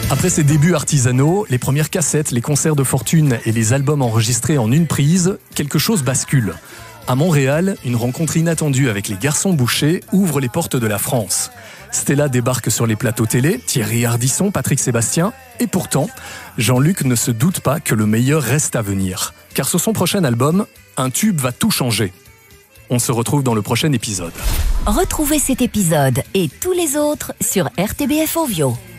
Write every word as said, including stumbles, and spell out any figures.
Après ses débuts artisanaux, les premières cassettes, les concerts de fortune et les albums enregistrés en une prise, quelque chose bascule. À Montréal, une rencontre inattendue avec les Garçons Boucher ouvre les portes de la France. Stella débarque sur les plateaux télé, Thierry Ardisson, Patrick Sébastien, et pourtant, Jean-Luc ne se doute pas que le meilleur reste à venir. Car sur son prochain album, un tube va tout changer. On se retrouve dans le prochain épisode. Retrouvez cet épisode et tous les autres sur R T B F Ovio.